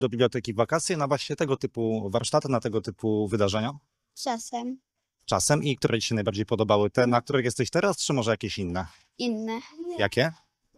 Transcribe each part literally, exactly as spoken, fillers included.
do biblioteki w wakacje na właśnie tego typu warsztaty, na tego typu wydarzenia? Czasem Czasem. I które ci się najbardziej podobały? Te, na których jesteś teraz, czy może jakieś inne? inne. Jakie?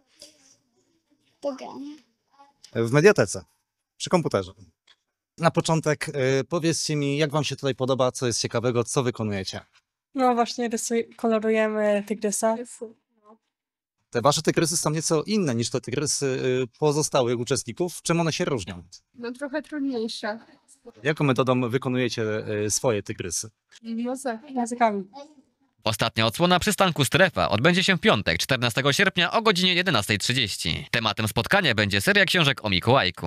Do grania. W mediatece, przy komputerze. Na początek y, powiedzcie mi, jak wam się tutaj podoba, co jest ciekawego, co wykonujecie? No właśnie rysuj, kolorujemy tygrysa. Te wasze tygrysy są nieco inne niż te tygrysy y, pozostałych uczestników. Czym one się różnią? No trochę trudniejsze. Jaką metodą wykonujecie y, swoje tygrysy? No tak. Językami. Ostatnia odsłona przystanku Strefa odbędzie się w piątek, czternastego sierpnia o godzinie jedenastej trzydzieści. Tematem spotkania będzie seria książek o Mikołajku.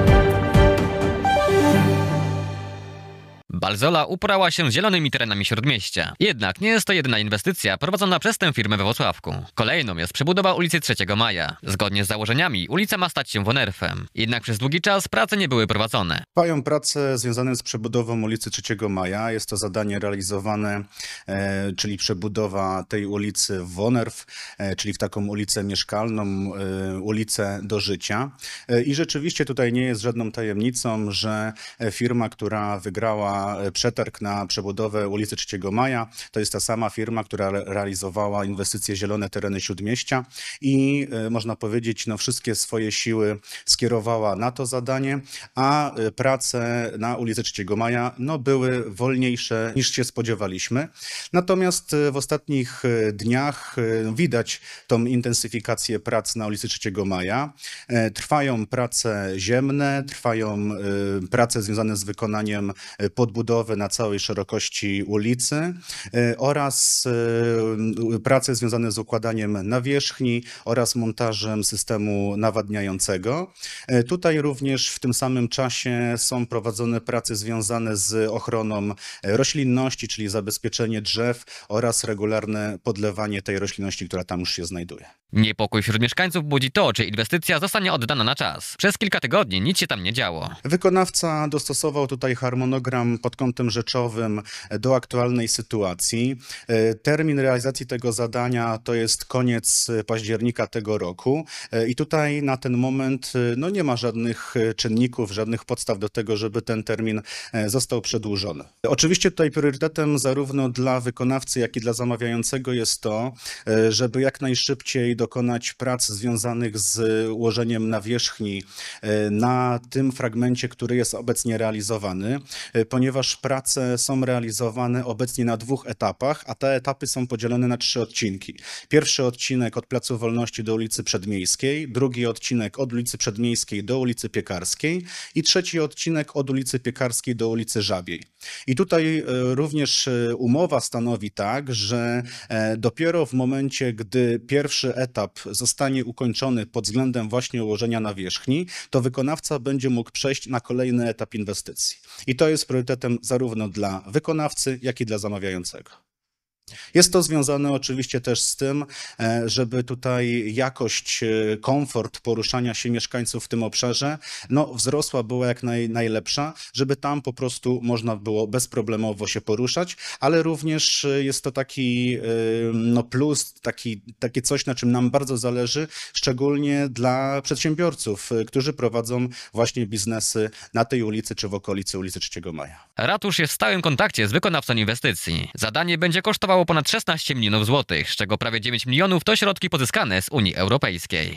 Balzola uporała się z zielonymi terenami Śródmieścia. Jednak nie jest to jedyna inwestycja prowadzona przez tę firmę we Włocławku. Kolejną jest przebudowa ulicy trzeciego Maja. Zgodnie z założeniami ulica ma stać się Wonerfem. Jednak przez długi czas prace nie były prowadzone. Trwają prace związane z przebudową ulicy trzeciego Maja. Jest to zadanie realizowane, e, czyli przebudowa tej ulicy w Wonerf, e, czyli w taką ulicę mieszkalną, e, ulicę do życia. E, I rzeczywiście tutaj nie jest żadną tajemnicą, że firma, która wygrała przetarg na przebudowę ulicy trzeciego Maja, to jest ta sama firma, która re realizowała inwestycje Zielone Tereny Śródmieścia i e, można powiedzieć, no wszystkie swoje siły skierowała na to zadanie, a e, prace na ulicy trzeciego Maja no, były wolniejsze niż się spodziewaliśmy. Natomiast e, w ostatnich e, dniach e, widać tą intensyfikację prac na ulicy trzeciego Maja. E, trwają prace ziemne, trwają e, prace związane z wykonaniem e, podbudowy na całej szerokości ulicy e, oraz e, prace związane z układaniem nawierzchni oraz montażem systemu nawadniającego. E, Tutaj również w tym samym czasie są prowadzone prace związane z ochroną roślinności, czyli zabezpieczenie drzew oraz regularne podlewanie tej roślinności, która tam już się znajduje. Niepokój wśród mieszkańców budzi to, czy inwestycja zostanie oddana na czas. Przez kilka tygodni nic się tam nie działo. Wykonawca dostosował tutaj harmonogram pod kątem rzeczowym do aktualnej sytuacji. Termin realizacji tego zadania to jest koniec października tego roku i tutaj na ten moment no nie ma żadnych czynników, żadnych podstaw do tego, żeby ten termin został przedłużony. Oczywiście tutaj priorytetem zarówno dla wykonawcy, jak i dla zamawiającego jest to, żeby jak najszybciej dokonać prac związanych z ułożeniem nawierzchni na tym fragmencie, który jest obecnie realizowany, ponieważ prace są realizowane obecnie na dwóch etapach, a te etapy są podzielone na trzy odcinki. Pierwszy odcinek od Placu Wolności do ulicy Przedmiejskiej, drugi odcinek od ulicy Przedmiejskiej do ulicy Piekarskiej i trzeci odcinek od ulicy Piekarskiej do ulicy Żabiej. I tutaj również umowa stanowi tak, że dopiero w momencie, gdy pierwszy etap zostanie ukończony pod względem właśnie ułożenia nawierzchni, to wykonawca będzie mógł przejść na kolejny etap inwestycji. I to jest priorytetem zarówno dla wykonawcy, jak i dla zamawiającego. Jest to związane oczywiście też z tym, żeby tutaj jakość, komfort poruszania się mieszkańców w tym obszarze no, wzrosła, była jak naj, najlepsza, żeby tam po prostu można było bezproblemowo się poruszać, ale również jest to taki no, plus, taki, takie coś, na czym nam bardzo zależy, szczególnie dla przedsiębiorców, którzy prowadzą właśnie biznesy na tej ulicy czy w okolicy ulicy trzeciego Maja. Ratusz jest w stałym kontakcie z wykonawcą inwestycji. Zadanie będzie kosztowało ponad szesnaście milionów złotych, z czego prawie dziewięć milionów to środki pozyskane z Unii Europejskiej.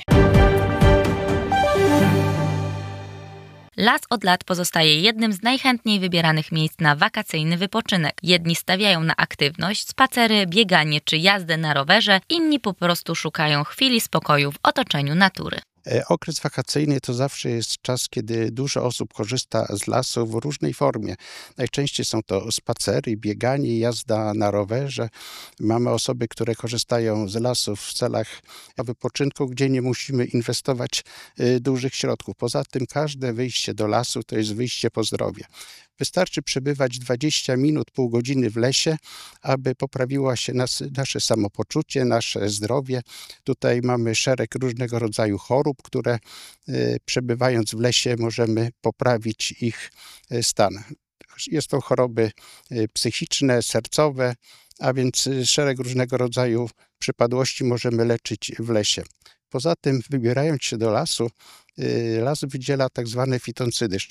Las od lat pozostaje jednym z najchętniej wybieranych miejsc na wakacyjny wypoczynek. Jedni stawiają na aktywność, spacery, bieganie czy jazdę na rowerze, inni po prostu szukają chwili spokoju w otoczeniu natury. Okres wakacyjny to zawsze jest czas, kiedy dużo osób korzysta z lasu w różnej formie. Najczęściej są to spacery, bieganie, jazda na rowerze. Mamy osoby, które korzystają z lasów w celach wypoczynku, gdzie nie musimy inwestować dużych środków. Poza tym każde wyjście do lasu to jest wyjście po zdrowie. Wystarczy przebywać dwadzieścia minut, pół godziny w lesie, aby poprawiło się nas, nasze samopoczucie, nasze zdrowie. Tutaj mamy szereg różnego rodzaju chorób, które y, przebywając w lesie możemy poprawić ich y, stan. Jest to choroby y, psychiczne, sercowe, a więc y, szereg różnego rodzaju przypadłości możemy leczyć w lesie. Poza tym, wybierając się do lasu, y, las wydziela tak zwane fitoncydy,